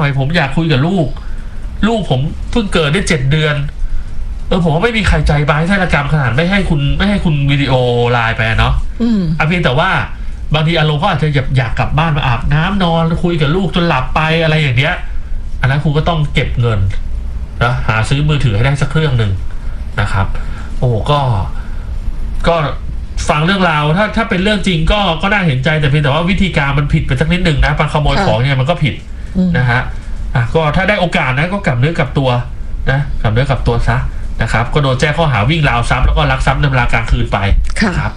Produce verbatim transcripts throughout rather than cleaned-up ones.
อยผมอยากคุยกับลูกลูกผมเพิ่งเกิดได้เจ็ดเดือนเออผมว่าไม่มีใครใจบายท่านกรรมขนาดไม่ให้คุณไม่ให้คุณวิดีโอไลน์ไปเนาะอืมเพียงแต่ว่าบางทีอารมณ์เขาอาจจะอยากอยากกลับบ้านมาอาบน้ำนอนคุยกับลูกจนหลับไปอะไรอย่างเงี้ยอันนั้นคุณก็ต้องเก็บเงินนะหาซื้อมือถือให้ได้สักเครื่องหนึ่งนะครับโอ้ก็ก็ฟังเรื่องราวถ้าถ้าเป็นเรื่องจริงก็ก็น่าเห็นใจแต่เพียงแต่ว่าวิธีการมันผิดไปสักนิดหนึ่งนะปาขโมยของเนี่ยมันก็ผิดนะฮะอ่ะก็ถ้าได้โอกาสนะก็กลับเนื้อกลับตัวนะกลับเนื้อกลับตัวซะนะครับก็โดนแจ้งข้อหาวิ่งราวทรัพย์แล้วก็ลักทรัพย์ในเวลากลางคืนไปครับ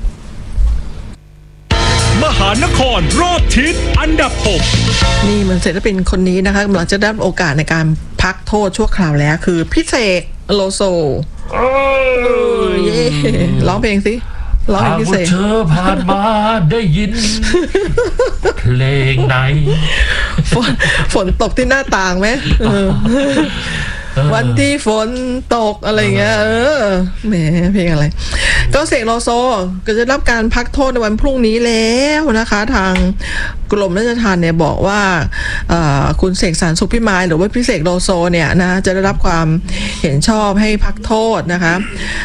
มหานครรอบทิศอันดับหกนี่มันศิลปินคนนี้นะคะกำลังจะได้โอกาสในการพักโทษชั่วคราวแล้วคือพี่เสกโลโซเย่ร้องเพลงสิร้องเพลงพี่เสกเธอผ่านมาได้ยินเพลงไหนฝนฝนตกที่หน้าต่างไหมวันที่ฝนตกอะไรเงี้ยเออแหมเพลงอะไรก็เสกโลโซก็จะรับการพักโทษในวันพรุ่งนี้แล้วนะคะทางกรมราชทัณฑ์เนี่ยบอกว่าคุณเสกสรรสุขพิมายหรือว่าพี่เสกโลโซเนี่ยนะจะได้รับความเห็นชอบให้พักโทษนะคะ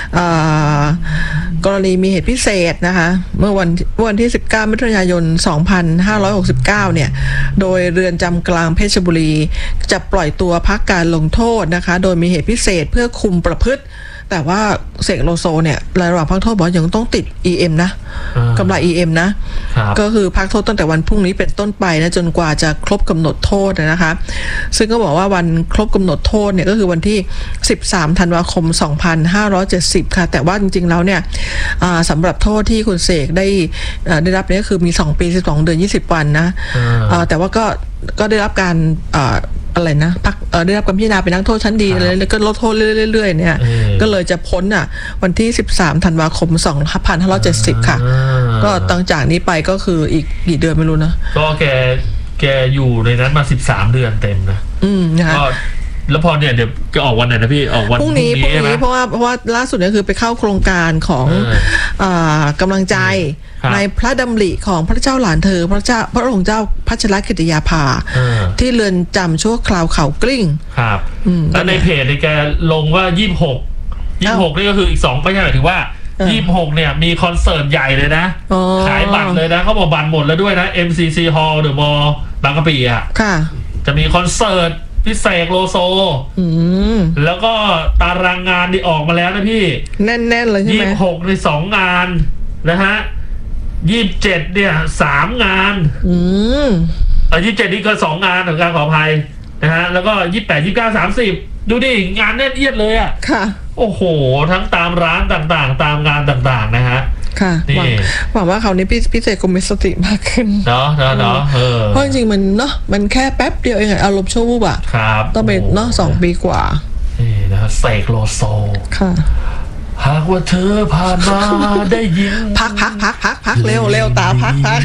กรณีมีเหตุพิเศษนะคะเมื่อวันวันที่สิบเก้ามิถุนายนสองพันห้าร้อยหกสิบเก้าเนี่ยโดยเรือนจำกลางเพชรบุรีจะปล่อยตัวพักการลงโทษนะคะโดยมีเหตุพิเศษเพื่อคุมประพฤติแต่ว่าเสกโลโซเนี่ยระหว่างพักโทษบอกยังต้องติด อี เอ็ม นะกำไร อี เอ็ม นะก็คือพักโทษตั้งแต่วันพรุ่งนี้เป็นต้นไปนะจนกว่าจะครบกำหนดโทษนะคะซึ่งก็บอกว่าวันครบกำหนดโทษเนี่ยก็คือวันที่สิบสามธันวาคมสองพันห้าร้อยเจ็ดสิบค่ะแต่ว่าจริงๆแล้วเนี่ยสำหรับโทษที่คุณเสกได้ได้รับเนี่ยคือมีสองปีสิบสองเดือนยี่สิบวันนะแต่ว่าก็ก็ได้รับการอะไรนะพักได้รับการพิจารณาเป็นนักโทษชั้นดีเลยแล้วก็ลดโทษเรื่อยๆเนี่ยก็เลยจะพ้นอ่ะวันที่สิบสามธันวาคมสองพันห้าร้อยเจ็ดสิบค่ะก็ตั้งจากนี้ไปก็คืออีกกี่เดือนไม่รู้นะก็แกแกอยู่ในนั้นมาสิบสามเดือนเต็มนะอืมนะคะแล้วพอเนี่ยเดี๋ยวจะออกวันไหนนะพี่ออกวันพรุ่งนี้พรุ่งนี้เพราะว่าเพราะว่าล่าสุดเนี่ยคือไปเข้าโครงการของกำลังใจในพระดำริของพระเจ้าหลานเธอพระเจ้าพระองค์เจ้าพัชรกิติยาภาที่เรือนจำชั่วคราวเขากลิ้งครับแล้วในเพจในแกลงว่ายี่สิบหกยี่สิบหกนี่ก็คืออีกสองไม่ใช่หมายถึงว่ายี่สิบหกเนี่ยมีคอนเสิร์ตใหญ่เลยนะขายบัตรเลยนะเขาบอกบัตรหมดแล้วด้วยนะ เอ็ม ซี ซี Hall เดอะมอลล์บางกะปิอ่ะจะมีคอนเสิร์ตพี่เสกโลโซแล้วก็ตารางงานที่ออกมาแล้วนะพี่แน่นๆเลยใช่ไหมยี่สิบหกในสองงานนะฮะยี่สิบเจ็ดเนี่ยสามงานอืมอ่ะยี่สิบเจ็ดนี่ก็สองงานของการขออภัยนะฮะแล้วก็ยี่สิบแปดยี่สิบเก้าสามสิบดูดิงานแน่นเอียดเลยอ่ะค่ะโอ้โหทั้งตามร้านต่างๆตามงานต่างๆนะฮะค่ะหวังหวังว่าเขานี้พี่พี่เสกคงมีสติมากขึ้นเนาะเนาะเนาะเพราะจริงๆมันเนาะมันแค่แป๊บเดียวเองอารมณ์ชั่ววูบอ่ะครับต้องเป็นเนาะสองปีกว่านี่นะเสกโลโซค่ะหากว่าเธอผ่านมาได้ยินพักพักพักพักพักเร็วเร็วตาพักพัก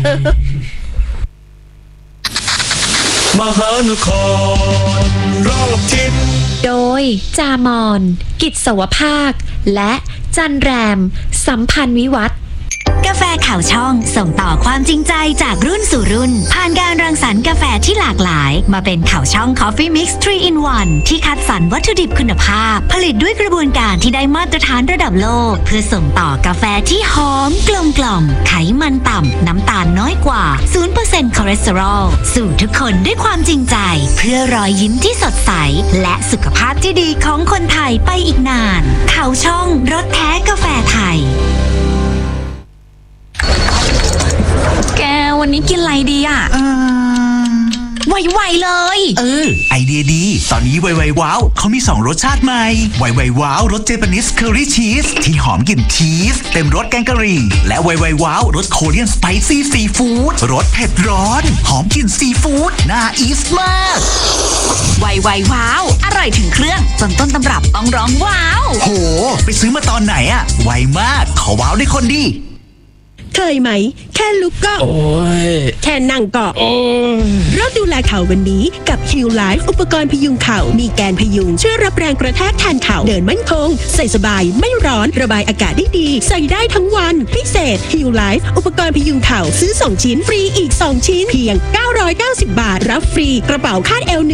มหานครรอบทิศโดยจามอนกิจสวภาคและจันแรมสัมพันธ์วิวัฒน์กาแฟข่าวช่องส่งต่อความจริงใจจากรุ่นสู่รุ่นผ่านการรังสรรค์กาแฟที่หลากหลายมาเป็นข่าวช่อง Coffee Mix ทรี อิน วัน ที่คัดสรรวัตถุดิบคุณภาพผลิตด้วยกระบวนการที่ได้มาตรฐานระดับโลกเพื่อส่งต่อกาแฟที่หอมกลมกล่อมไขมันต่ำน้ำตาลน้อยกว่า ศูนย์เปอร์เซ็นต์ คอเลสเตอรอลสู่ทุกคนด้วยความจริงใจเพื่อรอยยิ้มที่สดใสและสุขภาพที่ดีของคนไทยไปอีกนานข่าวช่องรสแท้กาแฟไทยแกวันนี้กินอะไรดีอ่ะไวๆเลยเออไอเดียดีตอนนี้ไวๆว้าวเขามีสองรสชาติใหม่ไวๆว้าวรสเจแปนิสเคอรี่ชีสที่หอมกลิ่นชีสเต็มรสแกงกะหรี่และไวๆว้าวรสโคเรียนสไปซี่ซีฟู้ดรสเผ็ดร้อนหอมกลิ่นซีฟู้ดน่าอีสมากไวๆว้าวอร่อยถึงเครื่องจนต้นตำรับต้องร้องว้าวโหไปซื้อมาตอนไหนอะไวมากขอว้าวได้คนดีเคยไหมแค่ลุกก็โอ้ยแค่นั่งก็โอ้ยเราดูแลเข่าวันนี้กับ ฮิล ไลฟ์ อุปกรณ์พยุงเข่ามีแกนพยุงช่วยรับแรงกระแทกแทนเข่าเดินมั่นคงใส่สบายไม่ร้อนระบายอากาศได้ดีใส่ได้ทั้งวันพิเศษ ฮิล ไลฟ์ อุปกรณ์พยุงเข่าซื้อสองชิ้นฟรีอีกสองชิ้นเพียงเก้าร้อยเก้าสิบบาทรับฟรีกระเป๋าคาดเอว